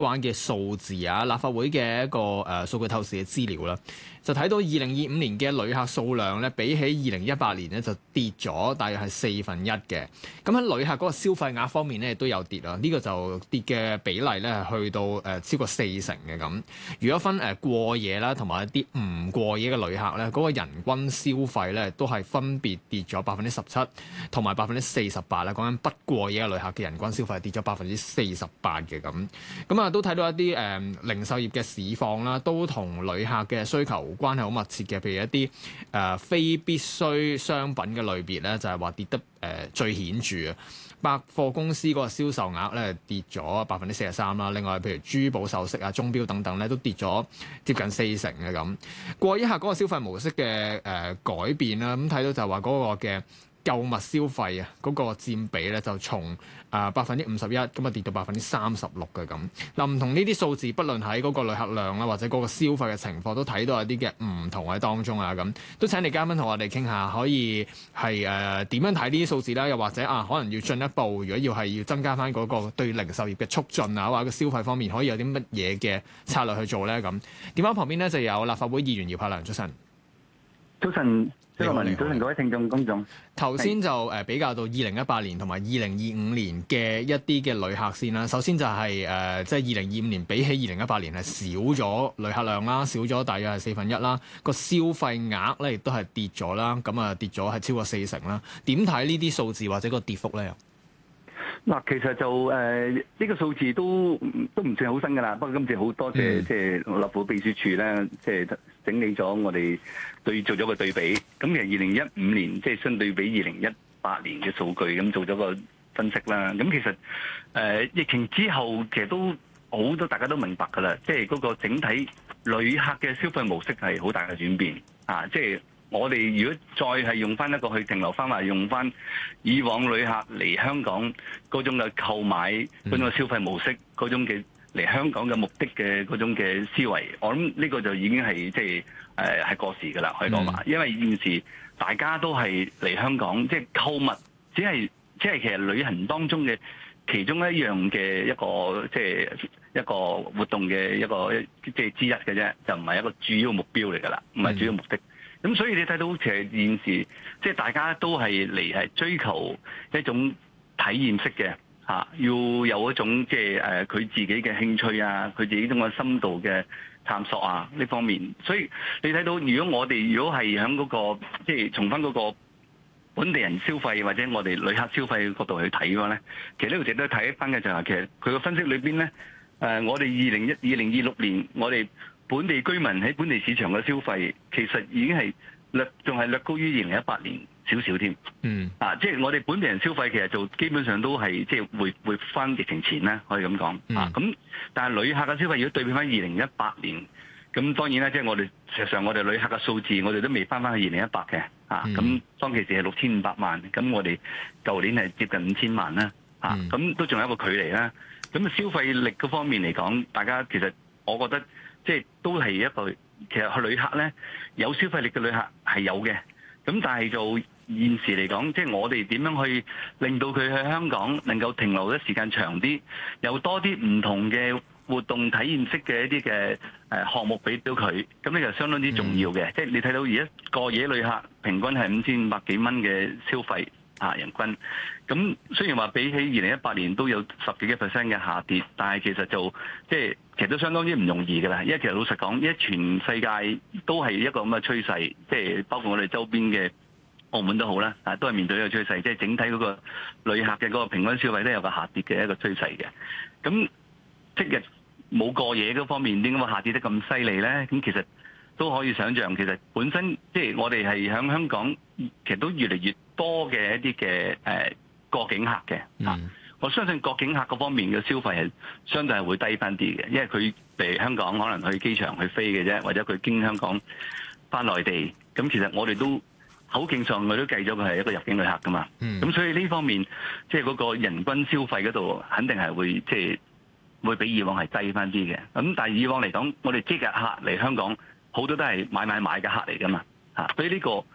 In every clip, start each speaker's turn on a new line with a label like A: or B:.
A: 關嘅數字啊，立法會嘅一個數據透視嘅資料啦，就睇到2025年嘅旅客數量咧，比起2018年咧就跌咗，大約係1/4嘅。咁喺旅客嗰個消費額方面咧，亦都有跌啊。呢個就跌嘅比例咧係去到超過40%嘅咁。如果分過夜啦，同埋一啲唔過夜嘅旅客咧，嗰個人均消費咧都係分別跌咗17%同埋48%啦。講緊不過夜嘅旅客嘅人均消費係跌咗48%嘅咁。咁啊，都睇到一啲零售業嘅市況啦，都同旅客嘅需求關係好密切嘅。譬如一啲非必需商品嘅類別咧，就係話跌得最顯著啊！百貨公司嗰個銷售額咧跌咗43%啦。另外，譬如珠寶首飾啊、鐘錶等等咧，都跌咗接近40%嘅咁。過夜客嗰個消費模式嘅改變啦，咁睇到就係話嗰個嘅購物消費啊，嗰個佔比咧就從51%咁啊跌到36%嘅咁。嗱，唔同呢啲數字，不論喺嗰個旅客量啦，或者嗰個消費嘅情況，都睇到有啲嘅唔同喺當中啊咁。都請你嘉賓同我哋傾下，可以係點樣睇呢啲數字啦？又或者可能要進一步，如果要增加翻嗰個對零售業嘅促進啊，或者個消費方面，可以有啲乜嘢嘅策略去做咧？咁電話旁邊咧就有立法會議員姚柏良，早晨。
B: 早晨，早晨各位聽眾公眾。
A: 頭先就比較到2018年同埋2025年嘅一啲嘅旅客先啦。首先就係即係2025年比起2018年係少咗旅客量啦，少咗大約係1/4啦。個消費額咧亦都係跌咗啦，咁啊跌咗係超過40%啦。點睇呢啲數字或者個跌幅咧？
B: 嗱，其實就呢個數字都唔算好新㗎啦。不過今次好多謝即係立法會秘書處咧，即係整理咗我哋做咗個對比。咁其實2015年即係相對比2018年嘅數據咁做咗個分析啦。咁其實疫情之後其實都好多大家都明白㗎啦，即係嗰個整體旅客嘅消費模式係好大嘅轉變啊！即係我哋如果再係用翻一個去停留翻話用翻以往旅客嚟香港嗰種嘅購買嗰種嘅消費模式，嗰種嘅嚟香港嘅目的嘅嗰種嘅思維，我諗呢個就已經係即係係過時㗎啦，可以講話。因為現時大家都係嚟香港，即係購物，只係其實旅行當中嘅其中一樣嘅一個即係一個活動嘅一個即係之一嘅啫，就唔係一個主要目標嚟㗎啦，唔係主要目的。咁所以你睇到其實現時即係大家都係嚟係追求一種體驗式嘅嚇，要有一種即係佢自己嘅興趣啊，佢自己呢種嘅深度嘅探索啊呢方面。所以你睇到如果我哋係喺嗰個即係從翻嗰個本地人消費或者我哋旅客消費嘅角度去睇嘅話咧，其實呢度值得睇翻嘅就係其實佢個分析裏邊咧，我哋2026年我哋本地居民喺本地市場嘅消費，其實已經係仲係略高於2018年少少添。即係我哋本地人消費其實就基本上都係即係回翻疫情前啦，可以咁講。咁但係旅客嘅消費如果對比翻2018年，咁當然啦，即係事實上我哋旅客嘅數字，我哋都未翻去2018嘅。咁當其時係6500萬，咁我哋舊年係接近5000萬啦。咁都仲有一個距離啦。咁消費力嗰方面嚟講，大家其實我覺得。即係都係一個，其實去旅客咧有消費力嘅旅客係有嘅，咁但係就現時嚟講，即係我哋點樣去令到佢喺香港能夠停留得時間長啲，有多啲唔同嘅活動體驗式嘅一啲嘅項目俾到佢，咁呢就相當之重要嘅。即係你睇到而家過夜旅客平均係5500幾蚊嘅消費。人均咁雖然話比起2018年都有10幾個%嘅下跌，但係其實就即係其實都相當之唔容易㗎啦。因為其實老實講，因為全世界都係一個咁嘅趨勢，即係包括我哋周邊嘅澳門都好啦，都係面對呢個趨勢，即係整體嗰個旅客嘅嗰個平均消費都有個下跌嘅一個趨勢嘅。咁即日冇過夜嗰方面點解會下跌得咁犀利咧？咁其實都可以想像，其實本身即係我哋係喺香港，其實都越嚟越多嘅一啲嘅過境客嘅。我相信過境客嗰方面嘅消費係相對係會低翻啲嘅，因為佢嚟香港可能去機場去飛嘅啫，或者佢經香港翻內地。咁其實我哋都口徑上我都計咗佢係一個入境旅客噶嘛。咁所以呢方面即係嗰個人均消費嗰度肯定係會即係會比以往係低翻啲嘅。咁但係以往嚟講，我哋即日客嚟香港好多都係買嘅客嚟噶嘛。所以呢個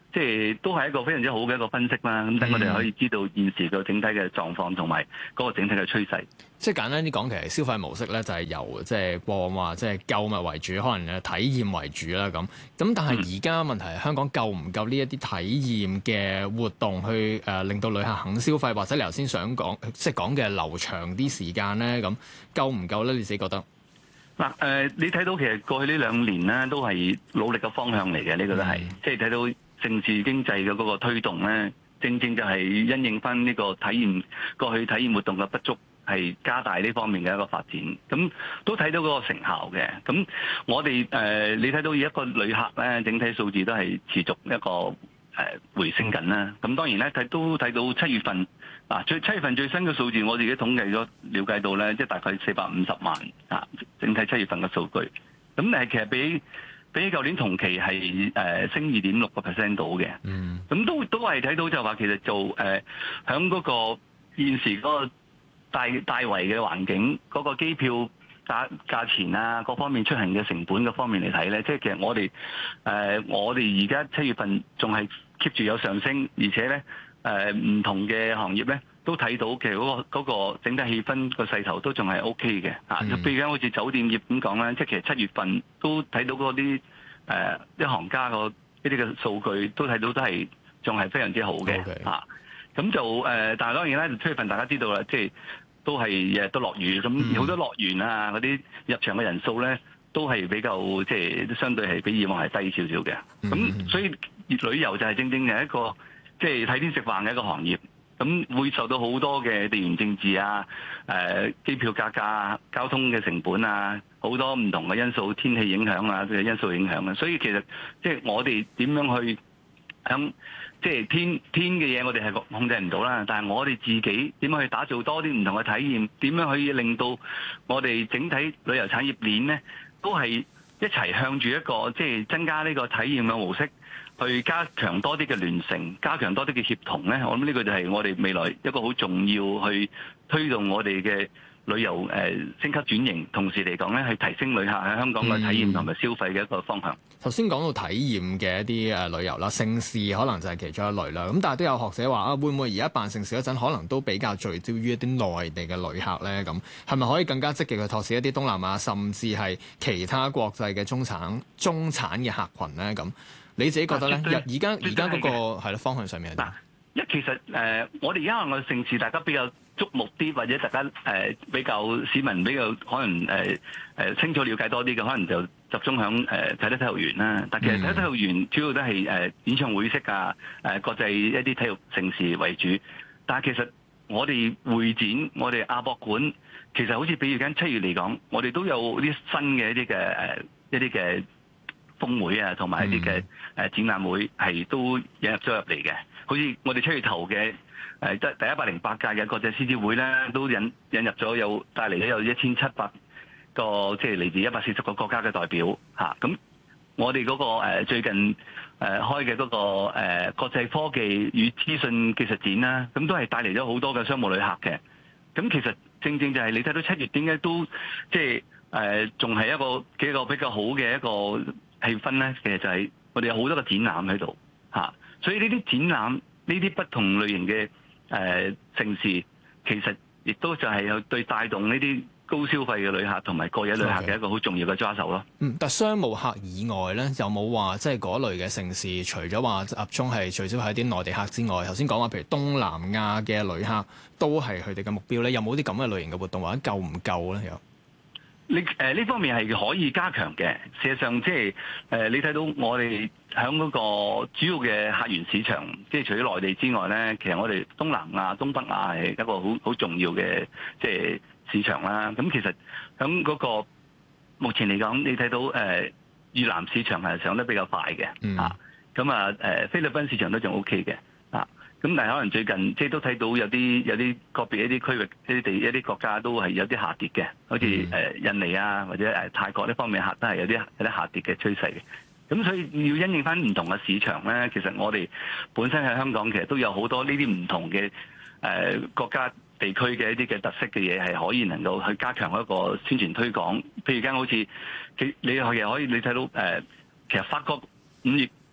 B: 即係都係一個非常之好嘅一個分析啦。咁等我哋可以知道現時個整體嘅狀況同埋嗰個整體嘅趨勢。
A: 即係簡單啲講，其實消費模式咧就係由即係過往話即係購物為主，可能體驗為主啦咁。咁但係而家問題係香港夠唔夠呢一啲體驗嘅活動去令到旅客肯消費，或者你頭先想講即係講嘅留長啲時間咧，咁夠唔夠咧？你自己覺得？
B: 嗱你睇到其實過去呢2年咧都係努力嘅方向嚟嘅，呢個都係即係睇到城市經濟嘅嗰個推動咧，正正就係因應翻呢個過去體驗活動嘅不足。係加大呢方面嘅一個發展，咁都睇到嗰個成效嘅。咁我哋你睇到一個旅客咧，整體數字都係持續一個回升緊啦。咁當然咧，都睇到7月份7月份最新嘅數字，我哋已經統計咗了解到咧，即係大概450萬啊，整體7月份嘅數據。咁其實比起舊年同期係升2.6% 到嘅。咁都係睇到就話其實就響嗰個現時嗰個大圍嘅環境，嗰個機票價錢啊，各方面出行嘅成本嘅方面嚟睇咧，即係其實我哋而家7月份仲係 keep 住有上升，而且咧唔同嘅行業咧都睇到其實嗰個整體氣氛個勢頭都仲係 OK 嘅嚇。譬如講好似酒店業咁講啦，即係其實7月份都睇到嗰啲一行家個呢啲嘅數據都睇到都係仲係非常之好嘅嚇。咁就但係當然啦，7月份大家知道啦，即係都係日日都落雨，咁好多樂園啊嗰啲入場嘅人數咧，都係比較即係相對係比以往係低少少嘅。咁所以旅遊就係正正係一個即係睇天食飯嘅一個行業，咁會受到好多嘅地緣政治啊、機票價格啊、交通嘅成本啊，好多唔同嘅因素、天氣影響啊嘅因素影響啊。所以其實即係我哋點樣去響即係天嘅嘢，我哋係控制唔到啦。但係我哋自己點樣去打造多啲唔同嘅體驗，點樣可以令到我哋整體旅遊產業鏈咧，都係一齊向住一個即係增加呢個體驗嘅模式，去加強多啲嘅聯乘，加強多啲嘅協同咧。我諗呢個就係我哋未來一個好重要去推動我哋嘅旅遊升級轉型，同時嚟講咧，係提升旅客喺香港嘅體驗同埋消費嘅一個方向。
A: 頭先講到體驗嘅一啲旅遊啦，盛事可能就係其中一類啦。咁但係都有學者話啊，會唔會而家辦盛事嗰陣，可能都比較聚焦於一啲內地嘅旅客咧？咁係咪可以更加積極去拓展一啲東南亞，甚至係其他國際嘅中產嘅客群咧？咁你自己覺得咧？而家嗰個係咯方向上面係點？
B: 因為其實我哋而家嘅盛事，大家比較矚目啲，或者大家比較市民比較可能清楚了解多啲嘅，可能就集中響啟德體育園啦。但其實啟德體育園主要都係演唱會式啊，國際一啲體育盛事為主。但係其實我哋會展、我哋亞博館，其實好似比如緊7月嚟講，我哋都有啲新嘅一啲嘅峰會啊，同埋一啲嘅展覽會係都引入咗入嚟嘅。好似我哋7月頭嘅第108屆嘅國際獅子會咧，都引入咗帶嚟咗有1700個即係嚟自140個國家嘅代表嚇。咁我哋嗰個最近開嘅嗰個國際科技與資訊技術展啦，咁都係帶嚟咗好多嘅商務旅客嘅。咁其實正正就係你睇到7月點解都即係仲係一個比較好嘅一個氣氛咧，其實就係我哋有好多個展覽喺度嚇。所以呢啲展覽，呢啲不同類型嘅盛事，其實亦都就係有對帶動呢啲高消費嘅旅客同埋過夜旅客嘅一個好重要嘅抓手咯。
A: 但商務客以外咧，有冇話即係嗰類嘅盛事？除咗話集中係聚焦喺啲內地客之外，頭先講話譬如東南亞嘅旅客都係佢哋嘅目標咧，有冇啲咁嘅類型嘅活動，或者夠唔夠咧？有？
B: 呢方面係可以加強嘅。事實上，即係你睇到我哋喺嗰個主要嘅客源市場，即係除咗內地之外咧，其實我哋東南亞、東北亞係一個好重要嘅即係市場啦。咁其實喺嗰個目前嚟講，你睇到越南市場係上得比較快嘅咁菲律賓市場都仲 OK 嘅咁但係可能最近即係都睇到有啲個別一啲區域一啲國家都係有啲下跌嘅，好似印尼啊或者泰國呢方面客都係有啲下跌嘅趨勢嘅。咁所以要因應翻唔同嘅市場咧，其實我哋本身喺香港其實都有好多呢啲唔同嘅國家地區嘅一啲嘅特色嘅嘢係可以能夠去加強一個宣傳推廣。譬如而家好似你其實可以你睇到其實法國5月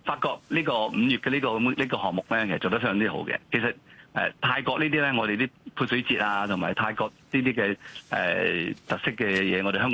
B: 法國呢個5月嘅呢個項目咧，其實做得非常之好嘅。其實泰國呢啲咧，我哋啲潑水節啊，同埋泰國呢啲嘅特色嘅嘢，我哋香港